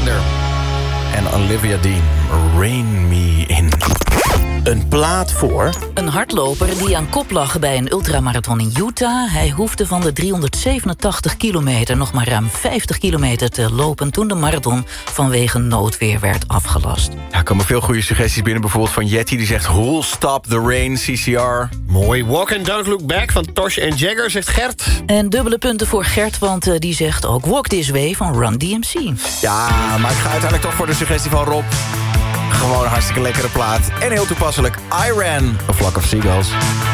Thunder. En Olivia Dean, Rain Me In. Een plaat voor... Een hardloper die aan kop lag bij een ultramarathon in Utah. Hij hoefde van de 387 kilometer nog maar ruim 50 kilometer te lopen... toen de marathon vanwege noodweer werd afgelast. Ja, er komen veel goede suggesties binnen. Bijvoorbeeld van Yeti, die zegt... Who'll Stop the Rain, CCR. Mooi. Walk and Don't Look Back van Tosh en Jagger, zegt Gert. En dubbele punten voor Gert, want die zegt ook Walk This Way van Run DMC. Ja, maar ik ga uiteindelijk toch voor de suggestie van Rob. Gewoon een hartstikke lekkere plaat. En heel toepasselijk, I Ran, A Flock of Seagulls.